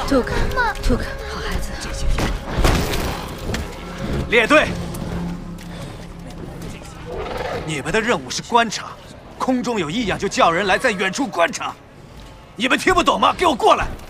Took，好孩子。 列队，你们的任务是观察，空中有异样就叫人来在远处观察。你们听不懂吗？给我过来！